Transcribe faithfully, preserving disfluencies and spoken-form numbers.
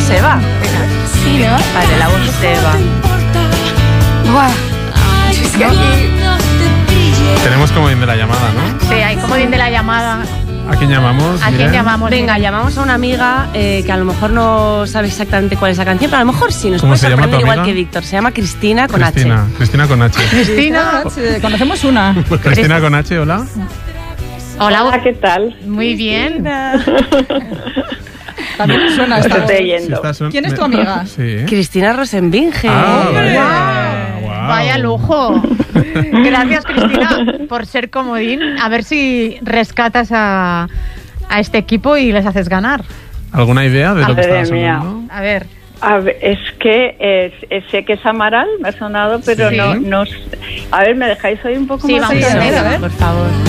es Eva. Sí, ¿no? Vale, la voz es de Eva. Buah. Es que aquí... Tenemos comodín de la llamada, ¿no? Sí, hay comodín de la llamada. ¿A quién llamamos? ¿A quién Miren. llamamos? Venga, Miren. llamamos a una amiga eh, que a lo mejor no sabe exactamente cuál es la canción, pero a lo mejor sí nos ¿Cómo puede se llama sorprender tu igual amiga? que Víctor. Se llama Cristina con Cristina. H. Cristina con H. Cristina. Eh, Conocemos una. Cristina con H, hola. Hola, Hola, ¿qué tal? muy bien. También me suena Os esta estoy voz. yendo. estás un- ¿Quién es tu amiga? Sí. Cristina Rosenbinge. Ah, vale. Guau, Guau. Vaya lujo. Gracias, Cristina, por ser comodín. A ver si rescatas a, a este equipo y les haces ganar. ¿Alguna idea de lo que Madre estaba mía. sonando? A ver. A ver, es que eh, eh, sé que es Amaral, me ha sonado, pero Sí. no, no. s- A ver, ¿me dejáis oír un poco Sí, más? vamos de a canción? ver, a ver. Por favor.